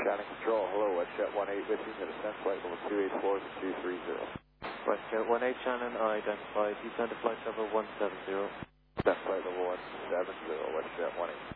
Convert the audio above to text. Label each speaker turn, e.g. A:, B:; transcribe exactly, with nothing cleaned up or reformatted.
A: Shannon Control, hello, WestJet one eight with you, descent flight level two eight four two three zero.
B: WestJet one eight Shannon, identified, descend to flight level one seven zero.
A: Descent flight level one seven zero, WestJet one eight.